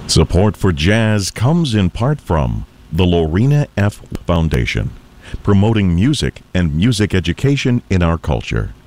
Support for jazz comes in part from the Lorena F. Foundation, promoting music and music education in our culture.